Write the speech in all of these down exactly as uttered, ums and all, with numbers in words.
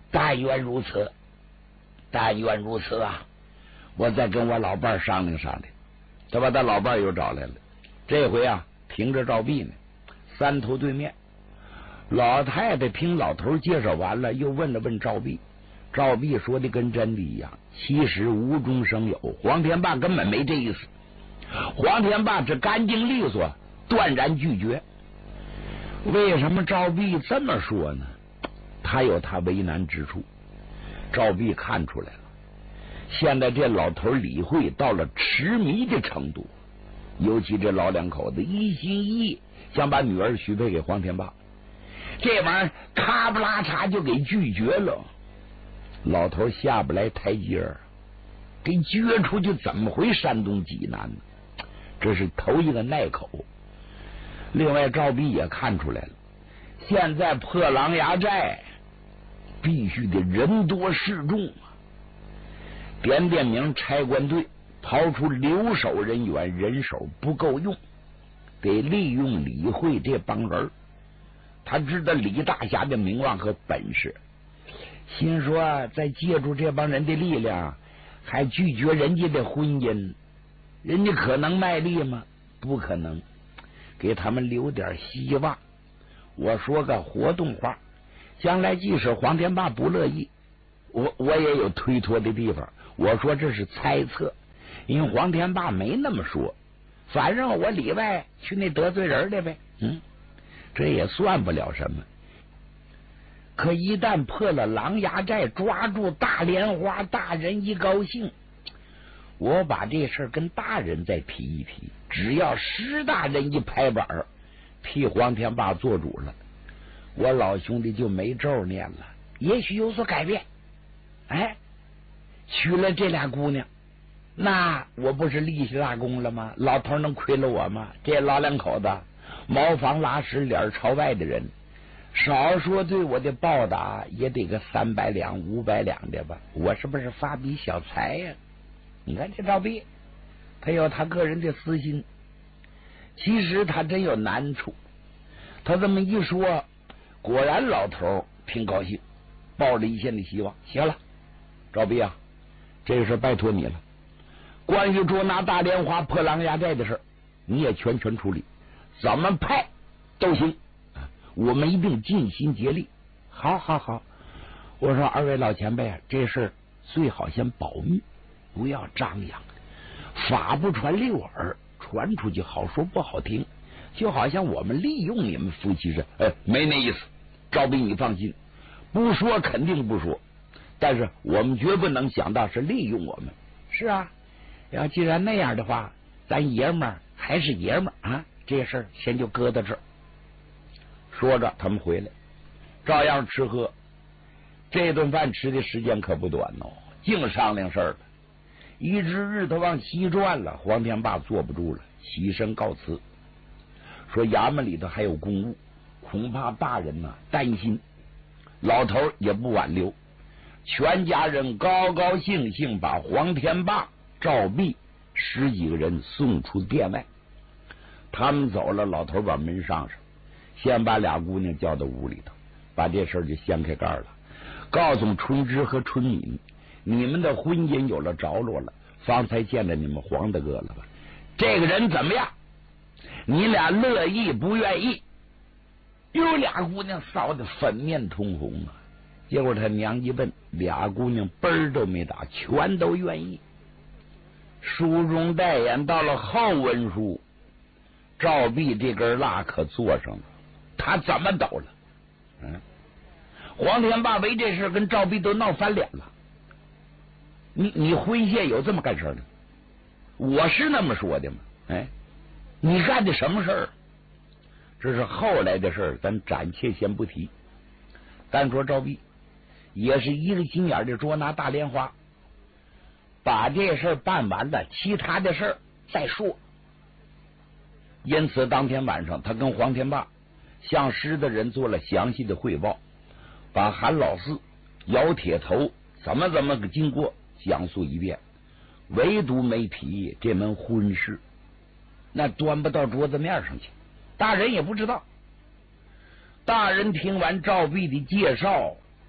但愿如此，但愿如此啊！我再跟我老伴商量商量。他把他老伴又找来了，这回啊，听着赵壁呢，三头对面。老太太听老头介绍完了，又问了问赵壁。赵壁说的跟真的一样，其实无中生有，黄天霸根本没这意思。黄天霸这干净利索，断然拒绝。为什么赵壁这么说呢？他有他为难之处。赵壁看出来了，现在这老头李慧到了痴迷的程度，尤其这老两口子一心一意想把女儿许配给黄天霸，这玩意儿咔不拉嚓就给拒绝了。老头下不来台阶儿，给撅出去怎么回山东济南呢？这是头一个耐口。另外赵壁也看出来了，现在破狼牙寨必须得人多势众啊！点点名差官队刨出留守人员，人手不够用，得利用李慧这帮人。他知道李大侠的名望和本事，心说再借助这帮人的力量，还拒绝人家的婚姻，人家可能卖力吗？不可能。给他们留点希望。我说个活动话，将来即使黄天霸不乐意，我我也有推脱的地方。我说这是猜测，因为黄天霸没那么说，反正我里外去那得罪人的呗。嗯，这也算不了什么。可一旦破了狼牙寨，抓住大莲花，大人一高兴，我把这事儿跟大人再提一提，只要石大人一拍板替黄天霸做主了，我老兄弟就没咒念了，也许有所改变。哎，娶了这俩姑娘，那我不是立下大功了吗？老头能亏了我吗？这老两口子茅房拉屎脸朝外的人，少说对我的报答也得个三百两五百两的吧，我是不是发笔小财呀、啊？你看这赵壁，他有他个人的私心，其实他真有难处。他这么一说，果然老头挺高兴，抱了一线的希望。行了，赵壁啊，这个事拜托你了。关于捉拿大莲花破狼牙寨的事，你也全权处理，怎么派都行，我们一定尽心竭力。好好好，我说二位老前辈啊，这事最好先保密，不要张扬，法不传六耳，传出去好说不好听，就好像我们利用你们夫妻似的。哎，没那意思，赵壁你放心，不说肯定不说，但是我们绝不能想到是利用我们。是啊，要既然那样的话，咱爷们儿还是爷们儿啊，这事儿先就搁到这儿。说着他们回来，照样吃喝。这顿饭吃的时间可不短哦，净商量事儿了。一直日头往西转了，黄天霸坐不住了，起身告辞，说衙门里头还有公务，恐怕大人呐担心。老头也不挽留，全家人高高兴兴把黄天霸、赵壁十几个人送出店外。他们走了，老头把门上上，先把俩姑娘叫到屋里头，把这事儿就掀开盖了，告诉春枝和春敏，你们的婚姻有了着落了，方才见着你们黄大哥了吧？这个人怎么样？你俩乐意不愿意？有俩姑娘臊得粉面通红啊！结果他娘一问，俩姑娘嘣儿都没打，全都愿意。书中代言到了后文书，赵壁这根蜡可做上了，他怎么抖了？嗯，黄天霸为这事跟赵壁都闹翻脸了。你你婚谢有这么干事的？我是那么说的吗？哎，你干的什么事儿？这是后来的事儿，咱暂且先不提。单说赵壁也是一个心眼的捉拿大莲花，把这事儿办完了，其他的事儿再说。因此当天晚上，他跟黄天霸向师的人做了详细的汇报，把韩老四、姚铁头怎么怎么个经过讲述一遍，唯独没提这门婚事，那端不到桌子面上去，大人也不知道。大人听完赵壁的介绍，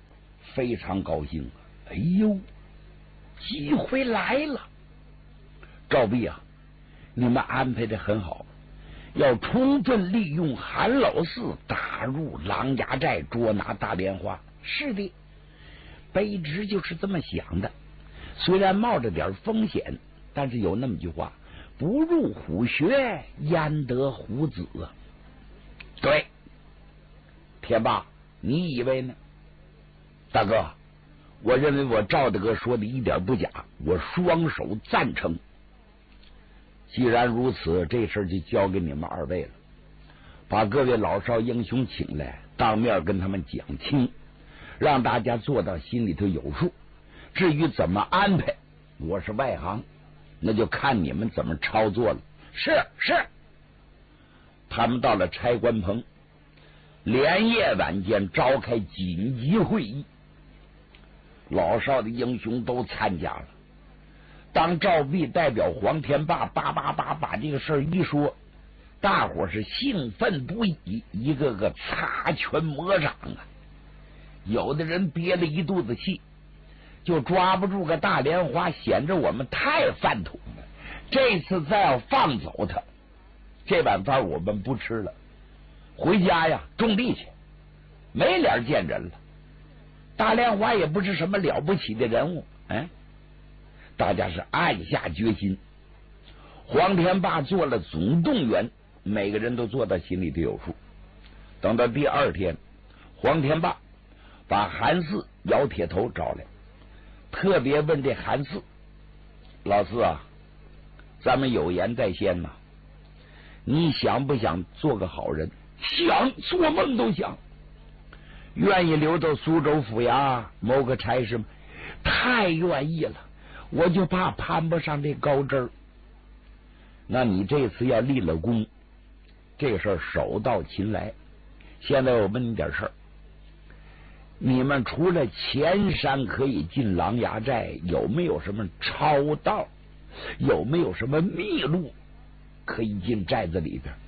非常高兴。哎呦，机会来了！赵弼啊，你们安排的很好，要充分利用韩老四打入琅琊寨，捉拿大莲花。是的，卑职就是这么想的。虽然冒着点风险，但是有那么句话，不入虎穴，焉得虎子啊！对，天霸，你以为呢？大哥，我认为我赵大哥说的一点不假，我双手赞成。既然如此，这事儿就交给你们二位了，把各位老少英雄请来，当面跟他们讲清，让大家做到心里头有数。至于怎么安排，我是外行，那就看你们怎么操作了。是是。他们到了差官棚，连夜晚间召开紧急会议，老少的英雄都参加了。当赵弼代表黄天霸叭叭叭把这个事儿一说，大伙是兴奋不已，一个个擦拳抹掌啊！有的人憋了一肚子气，就抓不住个大莲花，显着我们太饭桶了。这次再要放走他，这碗饭我们不吃了，回家呀种地去，没脸见人了。大莲花也不是什么了不起的人物，哎。大家是暗下决心，黄天霸做了总动员，每个人都做到心里头有数。等到第二天，黄天霸把韩四、姚铁头找来，特别问这韩四：“老四啊，咱们有言在先呐，你想不想做个好人？想，做梦都想。愿意留到苏州府衙谋个差事吗？太愿意了。我就怕攀不上这高枝儿。那你这次要立了功，这事儿手到擒来。现在我问你点事儿，你们除了前山可以进琅琊寨，有没有什么超道？有没有什么秘路可以进寨子里边？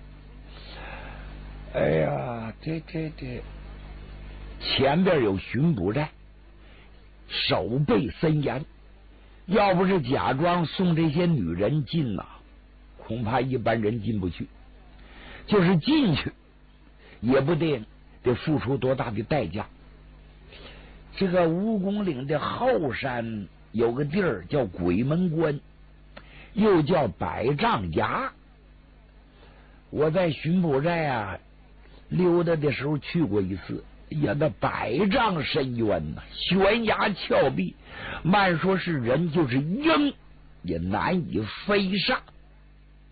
哎呀，这这这，前边有巡捕寨，守备森严。要不是假装送这些女人进呐、啊，恐怕一般人进不去。就是进去，也不得得付出多大的代价。这个蜈蚣岭的后山有个地儿叫鬼门关，又叫百丈崖。我在巡捕寨啊溜达的时候去过一次。呀，那百丈深渊呐、啊，悬崖峭壁，慢说是人，就是鹰也难以飞上。